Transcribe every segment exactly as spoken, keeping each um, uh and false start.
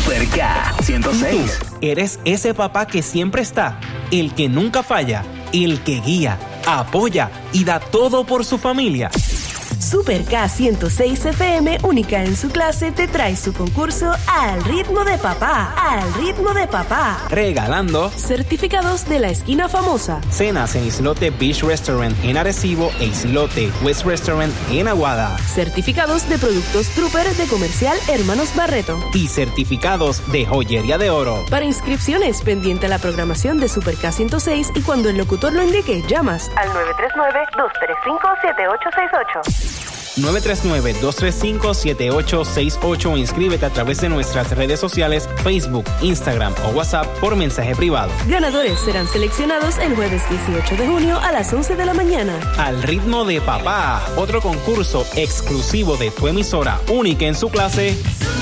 Super K ciento seis. Tú eres ese papá que siempre está, el que nunca falla, el que guía, apoya y da todo por su familia. Super K ciento seis F M, única en su clase, te trae su concurso Al ritmo de papá. Al ritmo de papá. Regalando certificados de la esquina famosa, cenas en Islote Beach Restaurant en Arecibo e Islote West Restaurant en Aguada. Certificados de productos Trooper de Comercial Hermanos Barreto. Y certificados de Joyería de Oro. Para inscripciones, pendiente a la programación de Super K ciento seis y cuando el locutor lo indique, llamas al nueve tres nueve, dos tres cinco, siete ocho seis ocho. nueve tres nueve, dos tres cinco, siete ocho seis ocho o inscríbete a través de nuestras redes sociales, Facebook, Instagram o WhatsApp por mensaje privado. Ganadores serán seleccionados el jueves dieciocho de junio a las once de la mañana. Al ritmo de papá, otro concurso exclusivo de tu emisora, única en su clase.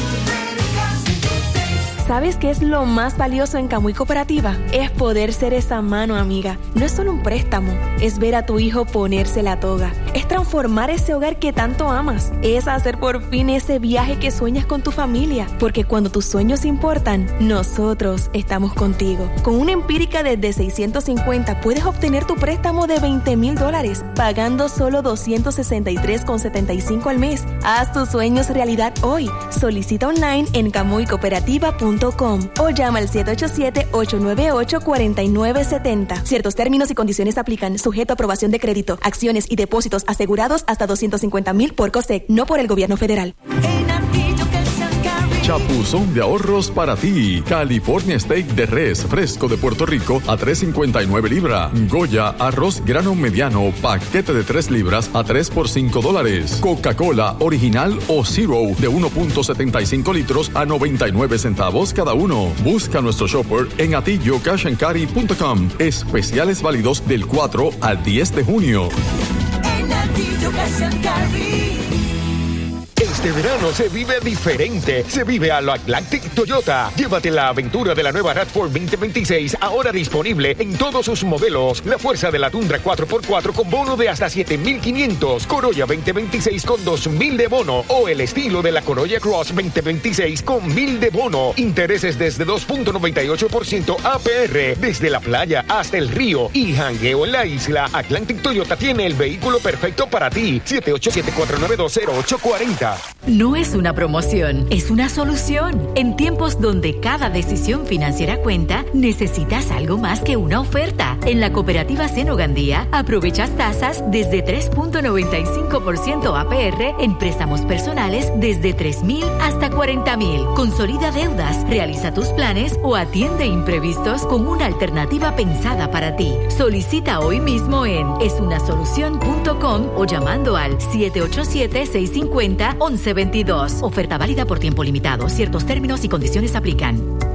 ¿Sabes qué es lo más valioso en Camuy Cooperativa? Es poder ser esa mano amiga. No es solo un préstamo, es ver a tu hijo ponerse la toga. Es transformar ese hogar que tanto amas. Es hacer por fin ese viaje que sueñas con tu familia. Porque cuando tus sueños importan, nosotros estamos contigo. Con una empírica desde seiscientos cincuenta puedes obtener tu préstamo de veinte mil dólares, pagando solo doscientos sesenta y tres con setenta y cinco al mes. Haz tus sueños realidad hoy. Solicita online en camuy cooperativa punto com o llama al siete ocho siete, ocho nueve ocho, cuatro nueve siete cero. Ciertos términos y condiciones aplican, sujeto a aprobación de crédito, acciones y depósitos asegurados hasta doscientos cincuenta mil por COSEC, no por el gobierno federal. Chapuzón de ahorros para ti. California Steak de res fresco de Puerto Rico a tres cincuenta y nueve libra. Goya arroz grano mediano paquete de tres libras a tres por cinco dólares. Coca-Cola original o Zero de uno punto setenta y cinco litros a noventa y nueve centavos cada uno. Busca nuestro shopper en atillo cash and carry punto com. Especiales válidos del cuatro al diez de junio. En Atillo Cash and Carry. Este verano se vive diferente. Se vive a lo Atlantic Toyota. Llévate la aventura de la nueva RAV cuatro veinte veintiséis, ahora disponible en todos sus modelos. La fuerza de la Tundra cuatro por cuatro con bono de hasta siete mil quinientos. Corolla veinte veintiséis con dos mil de bono. O el estilo de la Corolla Cross veinte veintiséis con mil de bono. Intereses desde dos punto noventa y ocho por ciento A P R. Desde la playa hasta el río y jangueo en la isla, Atlantic Toyota tiene el vehículo perfecto para ti. siete ocho siete, cuatro nueve dos, cero ocho cuatro cero. No es una promoción, es una solución. En tiempos donde cada decisión financiera cuenta, necesitas algo más que una oferta. En la cooperativa Seno Gandía, aprovechas tasas desde tres punto noventa y cinco por ciento A P R en préstamos personales desde tres mil hasta cuarenta mil. Consolida deudas, realiza tus planes o atiende imprevistos con una alternativa pensada para ti. Solicita hoy mismo en es una solución punto com o llamando al siete ocho siete, seis cinco cero, once veintidós. Oferta válida por tiempo limitado. Ciertos términos y condiciones aplican.